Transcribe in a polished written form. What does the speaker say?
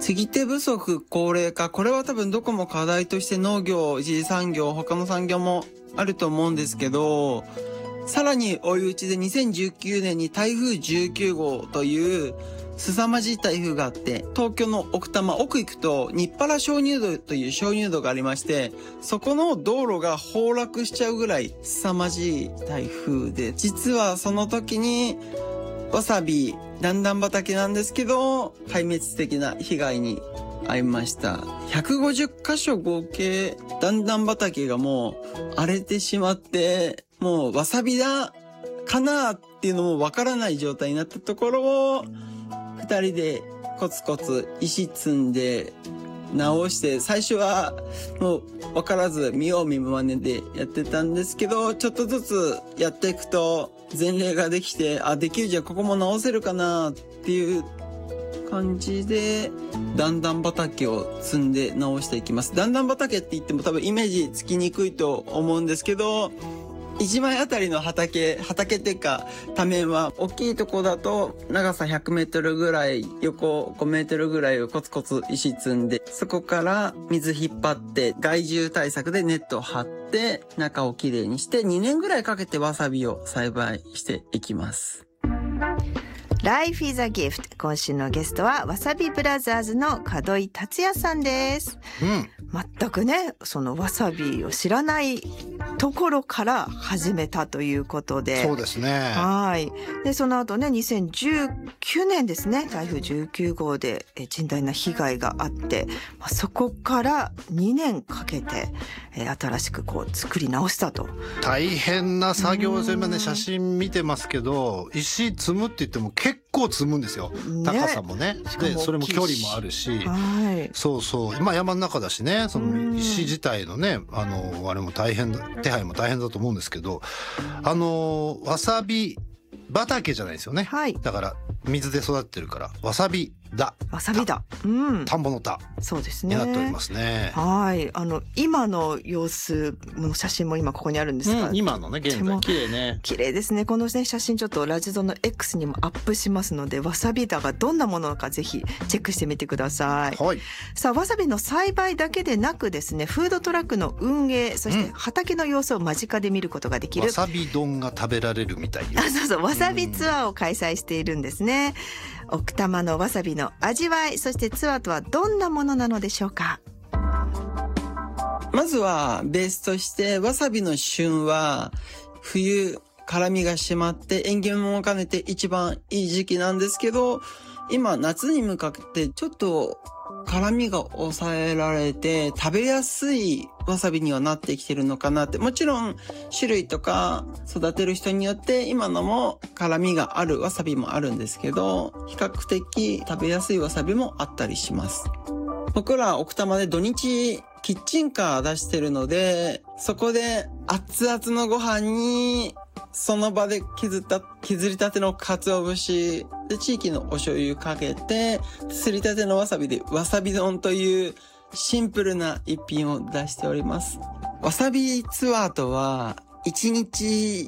継ぎ手不足、高齢化、これは多分どこも課題として農業、一次産業、他の産業もあると思うんですけど、さらに追い打ちで2019年に台風19号という凄まじい台風があって、東京の奥多摩、奥行くと日原鍾乳洞という鍾乳洞がありまして、そこの道路が崩落しちゃうぐらい凄まじい台風で、実はその時にわさび段々畑なんですけど、壊滅的な被害に遭いました。150箇所合計段々畑がもう荒れてしまって、もうわさびだかなっていうのもわからない状態になったところを、二人でコツコツ石積んで直して、最初はもうわからず見よう見まねでやってたんですけど、ちょっとずつやっていくと前例ができて、できるじゃん、ここも直せるかなっていう感じで段々畑を積んで直していきます。段々畑って言っても多分イメージつきにくいと思うんですけど、1枚あたりの畑っていうか多面は大きいとこだと長さ100メートルぐらい、横5メートルぐらいをコツコツ石積んで、そこから水引っ張って害獣対策でネットを張って中をきれいにして2年ぐらいかけてわさびを栽培していきます。 Life is a gift。 今週のゲストはわさびブラザーズの門井達也さんです。全くね、そのわさびを知らないところから始めたということで。 そうですね。 はい。で、その後ね、2019年ですね、台風19号で甚大な被害があって、そこから2年かけて新しくこう作り直したと。 大変な作業です。今ね、写真見てますけど、石積むって言っても結構積むんですよ。高さもね。で、それも距離もあるし。はい。そうそう。山の中だしね、その石自体のね、あれも大変だ、手配も大変だと思うんですけど、わさび畑じゃないですよね。はい。だから水で育ってるからわさびだ。 わさびだ。 田んぼの田。 そうですね。 になっておりますね。 はい。今の様子の写真も今ここにあるんですが、 今のね、現在綺麗ね。 綺麗ですね。このね、写真ちょっとラジゾの X にもアップしますので、わさび田がどんなものかぜひチェックしてみてください。はい。さあ、わさびの栽培だけでなくですね、フードトラックの運営、そして畑の様子を間近で見ることができる。 わさび丼が食べられるみたいよ。 そうそう、わさびツアーを開催しているんですね。奥多摩のわさびの味わい、そしてツアーとはどんなものなのでしょうか。 まずはベースとしてわさびの旬は冬、辛みが締まって縁起物も兼ねて一番いい時期なんですけど、今夏に向かってちょっと辛みが抑えられて食べやすいわさびにはなってきてるのかなって。もちろん種類とか育てる人によって今のも辛みがあるわさびもあるんですけど、比較的食べやすいわさびもあったりします。僕ら奥多摩で土日キッチンカー出してるので、そこで熱々のご飯にその場で削りたての鰹節で地域のお醤油かけて、すりたてのわさびでわさび丼というシンプルな一品を出しております。わさびツアーとは1日